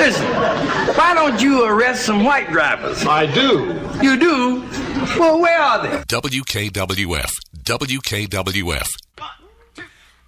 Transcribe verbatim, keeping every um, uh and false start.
Listen, why don't you arrest some white drivers? I do. You do? Well, where are they? W K W F, W K W F,